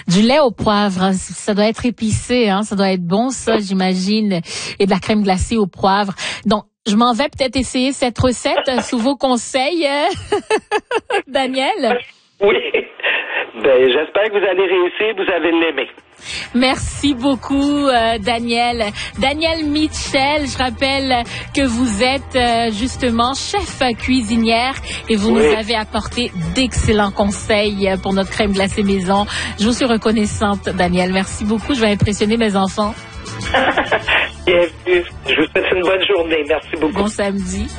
Du lait au poivre, ça doit être épicé, hein, ça doit être bon, ça, j'imagine, et de la crème glacée au poivre. Donc, je m'en vais peut-être essayer cette recette sous vos conseils, Daniel. Oui. Ben, j'espère que vous allez réussir, vous allez l'aimer. Merci beaucoup, Daniel. Daniel Mitchell, je rappelle que vous êtes justement chef cuisinière et vous nous avez apporté d'excellents conseils pour notre crème glacée maison. Je vous suis reconnaissante, Daniel. Merci beaucoup. Je vais impressionner mes enfants. Bienvenue. Je vous souhaite une bonne journée. Merci beaucoup. Bon samedi.